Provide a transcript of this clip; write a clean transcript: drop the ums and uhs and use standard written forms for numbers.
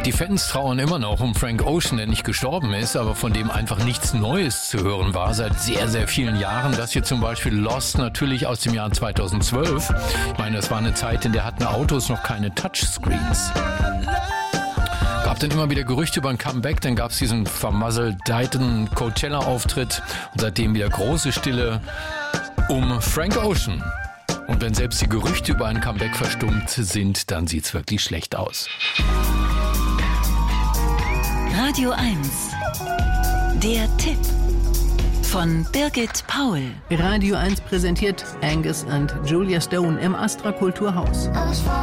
Die Fans trauern immer noch um Frank Ocean, der nicht gestorben ist, aber von dem einfach nichts Neues zu hören war seit sehr, sehr vielen Jahren. Das hier zum Beispiel Lost, natürlich aus dem Jahr 2012. Ich meine, das war eine Zeit, in der hatten Autos noch keine Touchscreens. Gab dann immer wieder Gerüchte über ein Comeback, dann gab es diesen vermasselten Coachella-Auftritt und seitdem wieder große Stille um Frank Ocean. Und wenn selbst die Gerüchte über ein Comeback verstummt sind, dann sieht's wirklich schlecht aus. Radio 1, der Tipp von Birgit Paul. Radio 1 präsentiert Angus und Julia Stone im Astra Kulturhaus.